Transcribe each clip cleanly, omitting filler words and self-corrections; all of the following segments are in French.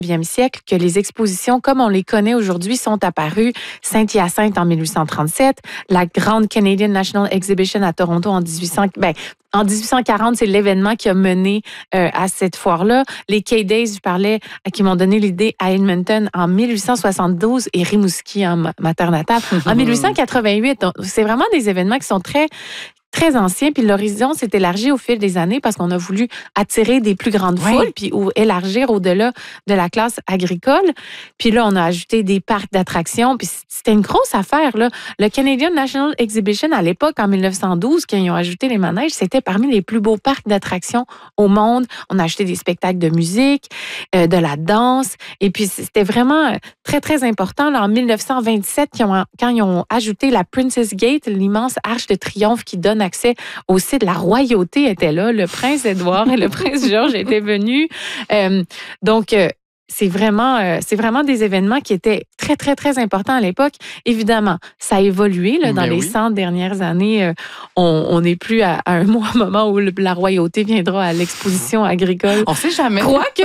19e siècle que les expositions comme on les connaît aujourd'hui sont apparues. Saint-Hyacinthe en 1837, la grande Canadian National Exhibition à Toronto en 1840, c'est l'événement qui a mené à cette foire-là. Les K-Days, je parlais, qui m'ont donné l'idée à Edmonton en 1872 et Rimouski, ma terre natale, en 1888. Donc, c'est vraiment des événements qui sont très ancien, puis l'horizon s'est élargi au fil des années parce qu'on a voulu attirer des plus grandes foules, puis élargir au-delà de la classe agricole. Puis là, on a ajouté des parcs d'attractions, puis c'était une grosse affaire, là. Le Canadian National Exhibition, à l'époque, en 1912, quand ils ont ajouté les manèges, c'était parmi les plus beaux parcs d'attractions au monde. On a ajouté des spectacles de musique, de la danse, et puis c'était vraiment très, très important. Là, en 1927, quand ils ont ajouté la Princess Gate, l'immense arche de triomphe qui donne accès au site, la royauté était là, le prince Édouard et le prince George étaient venus. Donc, c'est vraiment des événements qui étaient très, très, très importants à l'époque. Évidemment, ça a évolué là, dans les 100 dernières années. On n'est plus à un moment où la royauté viendra à l'exposition agricole. On ne sait jamais. Quoique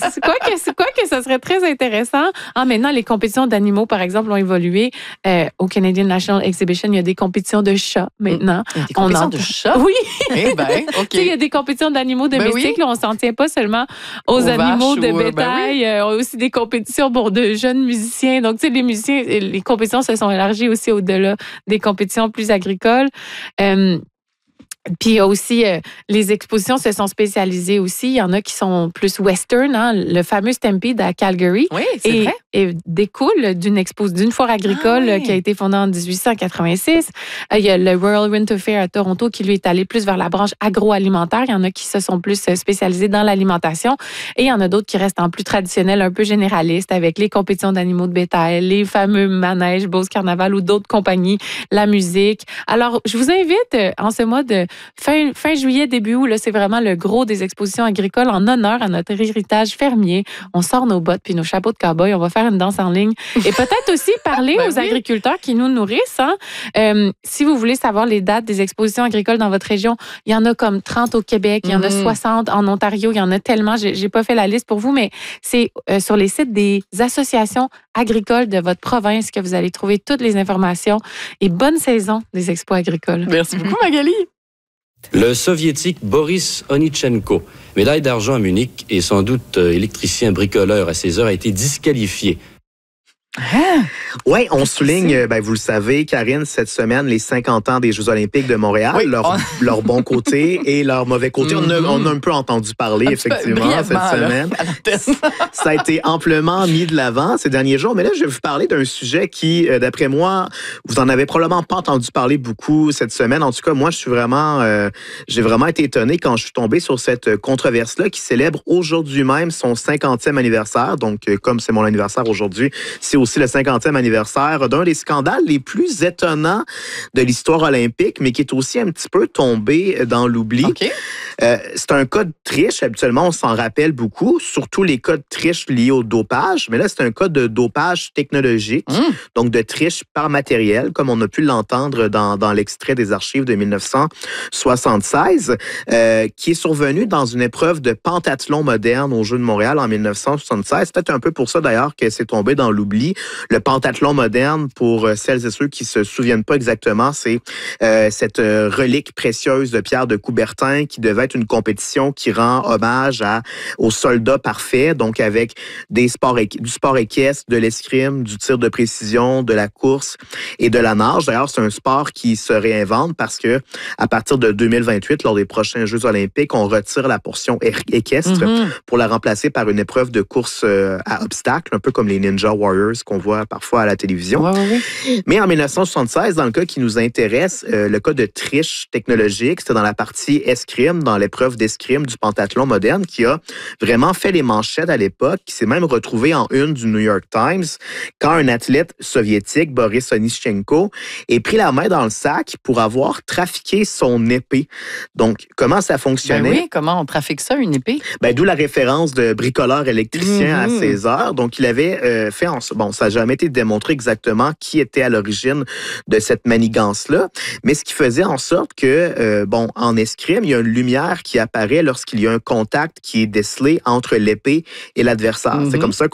ça serait très intéressant. Maintenant, les compétitions d'animaux, par exemple, ont évolué. Au Canadian National Exhibition, il y a des compétitions de chats maintenant. Il y a des compétitions de chats? Oui. Eh bien, OK. Il y a des compétitions d'animaux domestiques. Là, on ne s'en tient pas seulement aux animaux de bétail. On a aussi des compétitions pour de jeunes musiciens. Donc, tu sais, les compétitions se sont élargies aussi au-delà des compétitions plus agricoles. Puis il y a aussi, les expositions se sont spécialisées aussi. Il y en a qui sont plus western, hein? Le fameux Stampede à Calgary. Oui, c'est vrai. Et découle d'une foire agricole qui a été fondée en 1886. Il y a le Royal Winter Fair à Toronto qui, lui, est allé plus vers la branche agroalimentaire. Il y en a qui se sont plus spécialisés dans l'alimentation. Et il y en a d'autres qui restent en plus traditionnels, un peu généralistes, avec les compétitions d'animaux de bétail, les fameux manèges, Beauce Carnaval ou d'autres compagnies, la musique. Alors, je vous invite en ce mois de fin juillet, début août, là, c'est vraiment le gros des expositions agricoles en honneur à notre héritage fermier. On sort nos bottes puis nos chapeaux de cow-boy, on va faire une danse en ligne et peut-être aussi parler aux agriculteurs qui nous nourrissent. Hein. Si vous voulez savoir les dates des expositions agricoles dans votre région, il y en a comme 30 au Québec, il y en a 60 en Ontario, il y en a tellement. J'ai pas fait la liste pour vous, mais c'est sur les sites des associations agricoles de votre province que vous allez trouver toutes les informations. Et bonne saison des expos agricoles. Merci beaucoup, Magali. Le soviétique Boris Onitchenko, médaille d'argent à Munich et sans doute électricien bricoleur à ses heures, a été disqualifié. Oui, on souligne, vous le savez, Karine, cette semaine, les 50 ans des Jeux olympiques de Montréal, leur bon côté et leur mauvais côté. On a un peu entendu parler, effectivement, cette semaine. Ça a été amplement mis de l'avant ces derniers jours. Mais là, je vais vous parler d'un sujet qui, d'après moi, vous en avez probablement pas entendu parler beaucoup cette semaine. En tout cas, moi, j'ai vraiment été étonné quand je suis tombé sur cette controverse-là qui célèbre aujourd'hui même son 50e anniversaire. Donc, comme c'est mon anniversaire aujourd'hui, c'est aussi le 50e anniversaire d'un des scandales les plus étonnants de l'histoire olympique, mais qui est aussi un petit peu tombé dans l'oubli. Okay. C'est un cas de triche. Habituellement, on s'en rappelle beaucoup, surtout les cas de triche liés au dopage. Mais là, c'est un cas de dopage technologique, donc de triche par matériel, comme on a pu l'entendre dans l'extrait des archives de 1976, qui est survenu dans une épreuve de pentathlon moderne aux Jeux de Montréal en 1976. C'est peut-être un peu pour ça, d'ailleurs, que c'est tombé dans l'oubli. Le pentathlon moderne, pour celles et ceux qui se souviennent pas exactement, c'est cette relique précieuse de Pierre de Coubertin qui devait être une compétition qui rend hommage aux soldats parfaits, donc avec du sport équestre, de l'escrime, du tir de précision, de la course et de la nage. D'ailleurs, c'est un sport qui se réinvente parce que à partir de 2028, lors des prochains Jeux olympiques, on retire la portion équestre pour la remplacer par une épreuve de course à obstacles, un peu comme les Ninja Warriors qu'on voit parfois à la télévision. Mais en 1976, dans le cas qui nous intéresse, le cas de triche technologique, c'était dans la partie escrime, dans l'épreuve d'escrime du pentathlon moderne, qui a vraiment fait les manchettes à l'époque, qui s'est même retrouvé en une du New York Times, quand un athlète soviétique, Boris Onitchenko, est pris la main dans le sac pour avoir trafiqué son épée. Donc, comment ça fonctionnait? Comment on trafique ça, une épée? D'où la référence de bricoleur électricien à ses heures. Donc, il avait fait ça n'a jamais été démontré exactement qui était à l'origine de cette manigance-là, mais ce qui faisait en sorte que, en escrime, il y a une lumière qui apparaît lorsqu'il y a un contact qui est décelé entre l'épée et l'adversaire. C'est comme ça